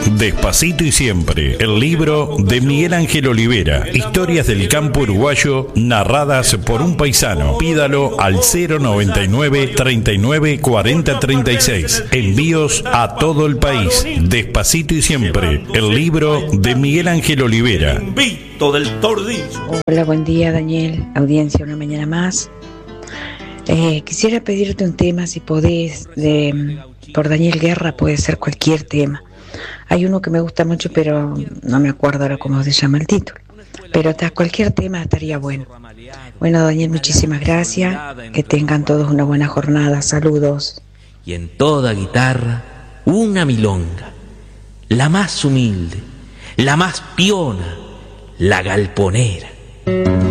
Despacito y siempre, el libro de Miguel Ángel Olivera, historias del campo uruguayo narradas por un paisano. Pídalo al 099 39 40 36. Envíos a todo el país. Despacito y siempre, el libro de Miguel Ángel Olivera. Del Tordillo. Hola, buen día, Daniel, audiencia, una mañana más. Quisiera pedirte un tema, si podés, por Daniel Guerra, puede ser cualquier tema. Hay uno que me gusta mucho, pero no me acuerdo ahora cómo se llama el título. Pero hasta cualquier tema estaría bueno. Bueno, Daniel, muchísimas gracias. Que tengan todos una buena jornada. Saludos. Y en toda guitarra, una milonga. La más humilde, la más piona, la galponera.